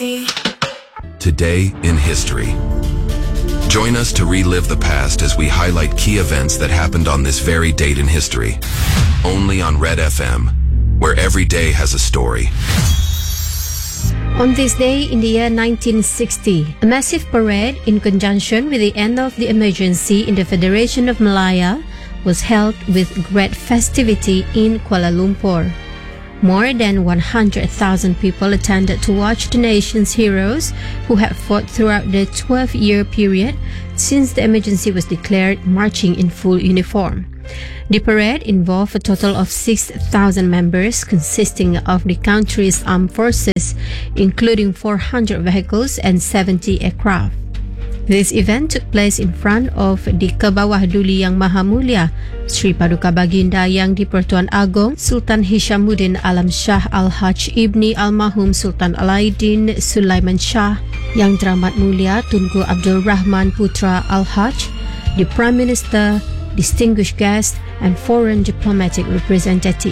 Today in history. Join us to relive the past as we highlight key events that happened on this very date in history. Only on Red FM, where every day has a story. On this day in the year 1960, a massive parade in conjunction with the end of the emergency in the Federation of Malaya was held with great festivity in Kuala Lumpur. More than 100,000 people attended to watch the nation's heroes who had fought throughout the 12-year period since the emergency was declared, marching in full uniform. The parade involved a total of 6,000 members consisting of the country's armed forces, including 400 vehicles and 70 aircraft. This event took place in front of the Kebawah Duli Yang Maha Mulia, Sri Paduka Baginda Yang di-Pertuan Agong Sultan Hishamuddin Alam Shah Al-Hajj Ibni Almarhum Sultan Alauddin Sulaiman Shah, Yang Teramat Mulia Tunku Abdul Rahman Putra Al-Hajj, the Prime Minister, distinguished guests, and foreign diplomatic representatives.